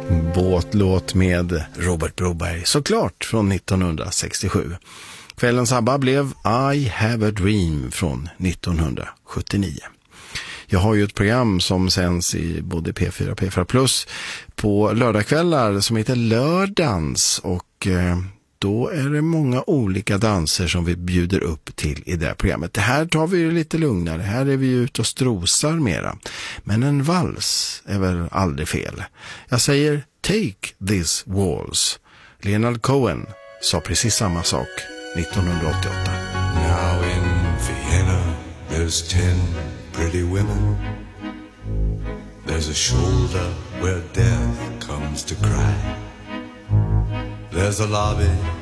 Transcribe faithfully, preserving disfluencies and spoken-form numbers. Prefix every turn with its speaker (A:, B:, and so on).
A: Båtlåt med Robert Broberg, såklart från nittonhundrasextiosju. Kvällens ABBA blev I Have a Dream från nittonhundrasjuttionio. Jag har ju ett program som sänds i både P fyra och P fyra Plus på lördagskvällar som heter Lördans, och eh, då är det många olika danser som vi bjuder upp till i det här programmet. Det här tar vi lite lugnare, här är vi ute och strosar mera. Men en vals är väl aldrig fel. Jag säger Take This Waltz. Leonard Cohen sa precis samma sak nittonhundraåttioåtta.
B: Now in Vienna there's ten pretty women. There's a shoulder where death comes to cry. There's a lobby